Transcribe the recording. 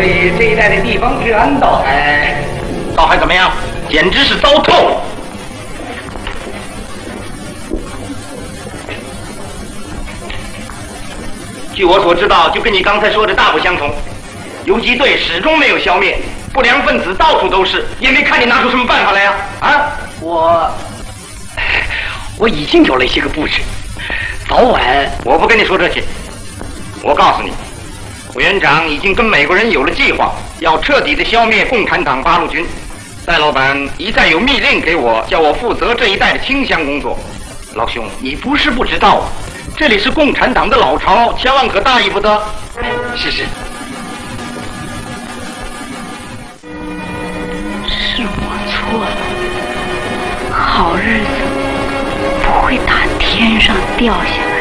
对这一带的地方治安倒还怎么样？简直是糟透了。据我所知道，就跟你刚才说的大不相同。游击队始终没有消灭，不良分子到处都是，也没看你拿出什么办法来呀！啊，我已经有了一些个布置，早晚我不跟你说这些。我告诉你，委员长已经跟美国人有了计划，要彻底的消灭共产党八路军。戴老板一再有密令给我，叫我负责这一带的清乡工作。老兄，你不是不知道啊，这里是共产党的老巢，千万可大意不得。是。是我错了，好日子不会打天上掉下来。